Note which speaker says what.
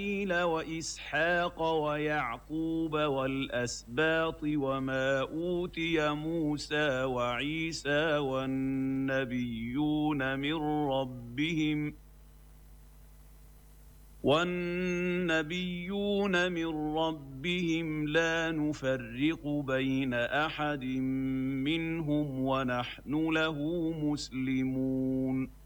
Speaker 1: وإسحاق ويعقوب والأسباط وما أوتي موسى وعيسى والنبيون من ربهم لا نفرق بين أحد منهم ونحن له مسلمون.